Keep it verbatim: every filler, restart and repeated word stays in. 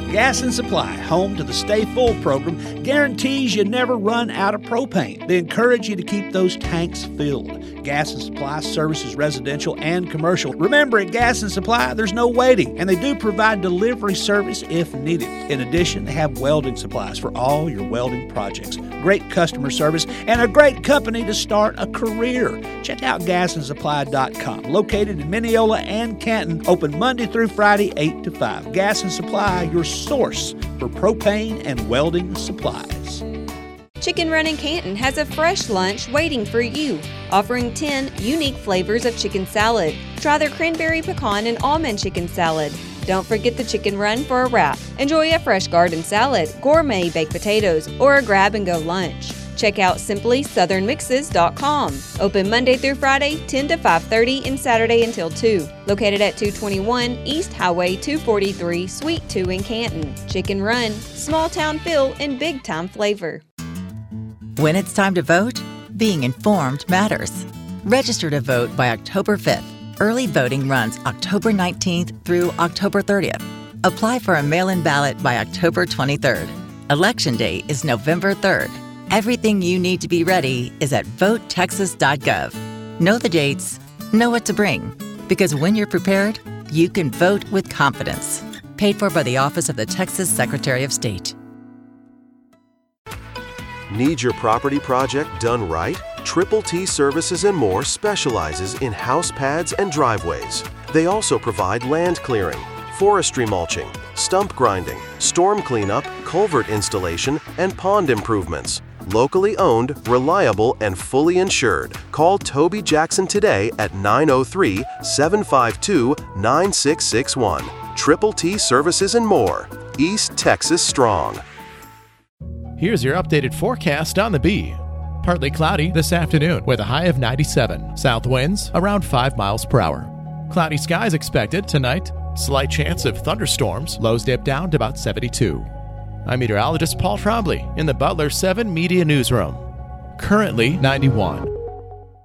Gas and Supply, home to the Stay Full program, guarantees you never run out of propane. They encourage you to keep those tanks filled. Gas and Supply services residential and commercial. Remember, at Gas and Supply, there's no waiting, and they do provide delivery service if needed. In addition, they have welding supplies for all your welding projects. Great customer service and a great company to start a career. Check out gas and supply dot com. Located in Mineola and Canton, open Monday through Friday, eight to five. Gas and Supply, your source for propane and welding supplies. Chicken Run in Canton has a fresh lunch waiting for you, offering ten unique flavors of chicken salad. Try their cranberry pecan and almond chicken salad. Don't forget the Chicken Run for a wrap. Enjoy a fresh garden salad, gourmet baked potatoes, or a grab-and-go lunch. Check out simply southern mixes dot com. Open Monday through Friday, ten to five thirty, and Saturday until two. Located at two twenty-one East Highway two forty-three, Suite two in Canton. Chicken Run, small town feel and big time flavor. When it's time to vote, being informed matters. Register to vote by October fifth. Early voting runs October nineteenth through October thirtieth. Apply for a mail-in ballot by October twenty-third. Election day is November third. Everything you need to be ready is at vote texas dot gov. Know the dates, know what to bring, because when you're prepared, you can vote with confidence. Paid for by the Office of the Texas Secretary of State. Need your property project done right? Triple T Services and More specializes in house pads and driveways. They also provide land clearing, forestry mulching, stump grinding, storm cleanup, culvert installation, and pond improvements. Locally owned, reliable, and fully insured. Call Toby Jackson today at nine oh three, seven five two, nine six six one. Triple T Services and More. East Texas strong. Here's your updated forecast on the Bee. Partly cloudy this afternoon with a high of ninety-seven. South winds around five miles per hour. Cloudy skies expected tonight. Slight chance of thunderstorms. Lows dip down to about seventy-two. I'm meteorologist Paul Trombley in the Butler seven Media Newsroom. Currently ninety-one.